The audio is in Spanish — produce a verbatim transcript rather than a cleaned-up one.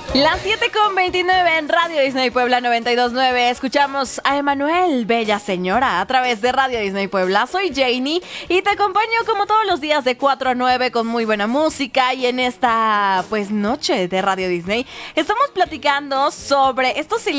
Las siete con veintinueve en Radio Disney Puebla noventa y dos punto nueve. Escuchamos a Emanuel, Bella Señora, a través de Radio Disney Puebla. Soy Janie y te acompaño como todos los días de cuatro a nueve con muy buena música. Y en esta, pues, noche de Radio Disney estamos platicando sobre estos